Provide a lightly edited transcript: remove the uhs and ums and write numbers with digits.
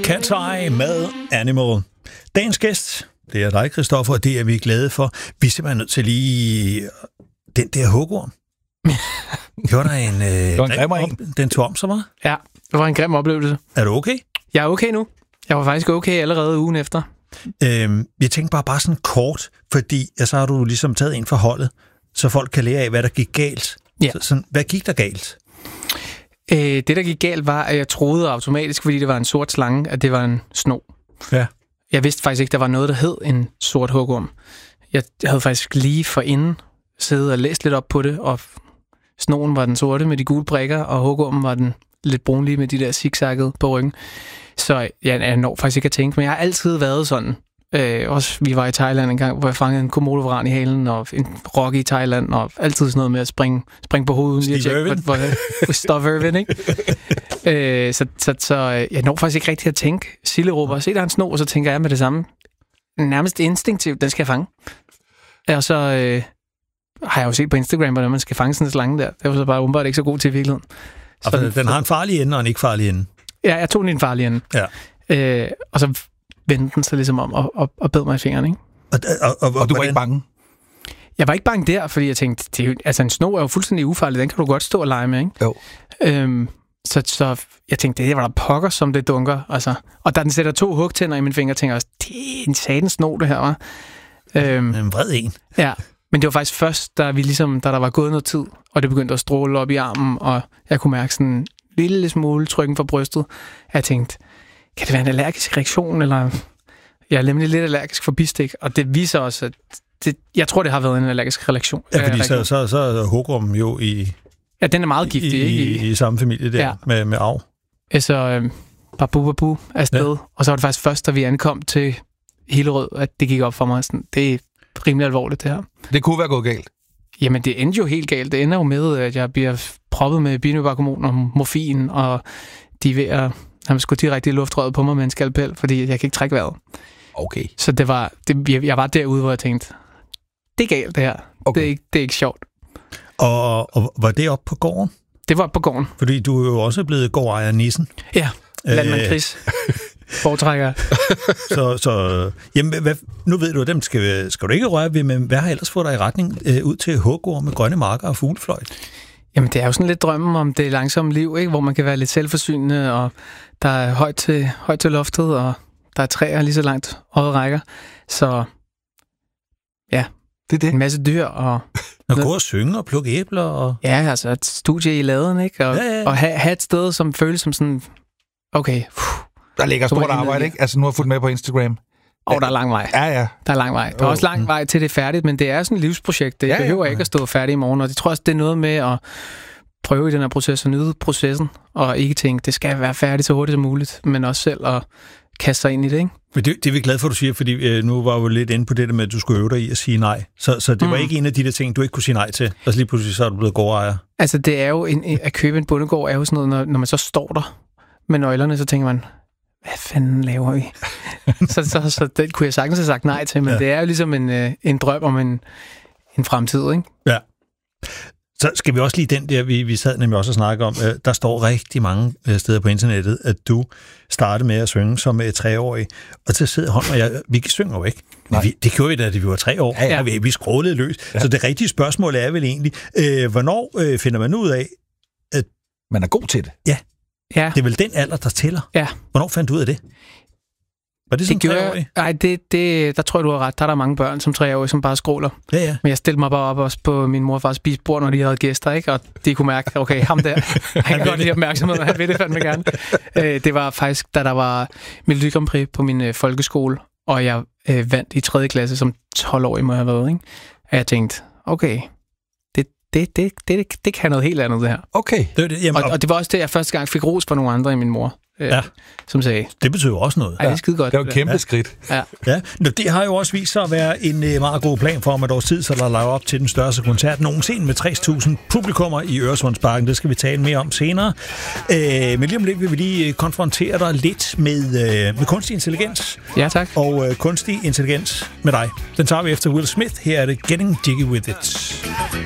Cat's Eye med Animal. Dagens gæst, det er dig, Christoffer, og det er vi glade for. Vi er simpelthen nødt til lige den der hugorm. Gjorde der en den tog om så meget? Ja, det var en grim oplevelse. Er du okay? Jeg er okay nu. Jeg var faktisk okay allerede ugen efter. Jeg tænkte bare sådan kort, fordi så har du ligesom taget en for holdet, så folk kan lære af, hvad der gik galt. Ja. Sådan, hvad gik der galt? Det, der gik galt, var, at jeg troede automatisk, fordi det var en sort slange, at det var en sno. Ja. Jeg vidste faktisk ikke, der var noget, der hed en sort hugorm. Jeg havde faktisk lige forinden siddet og læst lidt op på det, og snoen var den sorte med de gule prikker, og hugormen var den lidt brunlige med de der zigzaggede på ryggen. Så jeg når faktisk ikke at tænke, men jeg har altid været sådan. Også vi var i Thailand en gang, hvor jeg fangede en komodovaran i halen, og en rokke i Thailand, og altid sådan noget med at springe på hovedet. Steve Irwin. Steve Irwin, ikke? Så jeg når faktisk ikke rigtig at tænke. Sille råber, se der er en sno, og så tænker jeg med det samme. Nærmest instinktivt, den skal jeg fange. Og så har jeg jo set på Instagram, hvordan man skal fange sådan en slange der. Det var så bare umiddelbart ikke så god til i virkeligheden. Den har en farlig ende og en ikke farlig ende. Ja, jeg tog den i en farlig ende. Ja. Og så vendte den sig ligesom om og bed mig i fingeren, ikke? Og du var ikke bange? Jeg var ikke bange der, fordi jeg tænkte, en sno er jo fuldstændig ufarlig, den kan du godt stå og lege med, ikke? Jo. Så jeg tænkte, det var der pokker, som det dunker, altså. Og da den sætter 2 hugtænder i min finger, tænker jeg også, det er en satans sno, det her, var. En vred en. Ja, men det var faktisk først, da der var gået noget tid, og det begyndte at stråle op i armen, og jeg kunne mærke sådan en lille smule trykken fra brystet. Jeg tænkte, kan det være en allergisk reaktion, eller jeg er nemlig lidt allergisk for bistik, og det viser også, at jeg tror, det har været en allergisk reaktion. Ja, fordi så er hugormen jo i... Ja, den er meget giftig, i samme familie der, ja. med arv. Så babu afsted, ja. Og så var det faktisk først, da vi ankom til Hillerød, at det gik op for mig. Sådan, det er rimelig alvorligt, det her. Det kunne være gået galt. Jamen, det endte jo helt galt. Det ender jo med, at jeg bliver proppet med binyrbarkhormon og morfin, og de er ved at... Han skulle direkte i luftrøret på mig med en skalpel, fordi jeg kan ikke trække vejret. Okay. Så jeg var derude, hvor jeg tænkte, det er galt det her. Okay. Det er ikke sjovt. Og var det oppe på gården? Det var oppe på gården. Fordi du er jo også blevet gårdejer Nissen. Ja, landmand Chris. Foretrækker. så jamen, nu ved du, at dem skal du ikke røre ved, men hvad har ellers fået dig i retning ud til hugorm med grønne marker og fuglefløjt? Jamen, det er jo sådan lidt drømmen om det langsomme liv, ikke? Hvor man kan være lidt selvforsynende, og der er højt til loftet, og der er træer lige så langt øjet rækker. Så ja, det er det. En masse dyr. Og gå og synge og plukke æbler. Og... Ja, altså et studie i laden, ikke? Og have et sted, som føles som sådan, okay. Der ligger stort arbejde, ikke? Altså nu har jeg fulgt med på Instagram. Der er lang vej. Ja. Der er lang vej. Der er også lang vej til det er færdigt, men det er sådan et livsprojekt. Det behøver ikke at stå færdigt i morgen, og jeg tror også, det er noget med at prøve i den her proces og nyde processen, og ikke tænke, det skal være færdigt så hurtigt som muligt, men også selv at kaste sig ind i det, ikke? Men det er vi glade for, du siger, fordi nu var vi lidt inde på det med, at du skulle øve dig i at sige nej. Så det var ikke en af de der ting, du ikke kunne sige nej til, og så lige pludselig så er du blevet gårdejer. Altså, det er jo at købe en bondegård er jo sådan noget, når man så står der med nøglerne, så tænker man, hvad fanden laver vi? så den kunne jeg sagtens have sagt nej til, men det er jo ligesom en drøm om en fremtid, ikke? Ja. Så skal vi også lige den der, vi sad nemlig også og snakke om, der står rigtig mange steder på internettet, at du startede med at synge som 3-årig, og så sidder hånden og jeg, vi synger jo ikke. Det gjorde vi da vi var 3 år, ja. Vi skrålede løs. Ja. Så det rigtige spørgsmål er vel egentlig, hvornår finder man ud af, at man er god til det? Ja. Det er vel den alder, der tæller. Ja. Hvornår fandt du ud af det? Var det som 3-årig? Nej, der tror jeg, du har ret. Der er der mange børn som 3-årige, som bare skråler. Ja. Men jeg stillede mig bare op også på min mor og fars spisebord, når de havde gæster, ikke? Og de kunne mærke, okay, ham der, han kan godt lide opmærksomhed, og han vil det fandme gerne. Det var faktisk, da der var Melodi Grand Prix på min folkeskole, og jeg vandt i 3. klasse som 12-årig, må jeg have været, ikke? Og jeg tænkte, okay, det kan noget helt andet, det her. Okay. Og det var også det, jeg første gang fik ros fra nogle andre end min mor. Som sagde. Det betyder også noget. Ja, det er skide godt. Det var et kæmpe skridt. Ja. Det har jo også vist sig at være en meget god plan for om et års tid, så der laver op til den største koncert nogensinde med 60.000 publikummer i Øresundsparken. Det skal vi tale mere om senere. Men lige om lidt vil vi lige konfrontere dig lidt med kunstig intelligens. Ja, tak. Og kunstig intelligens med dig. Den tager vi efter Will Smith. Her er det Getting Jiggy With It.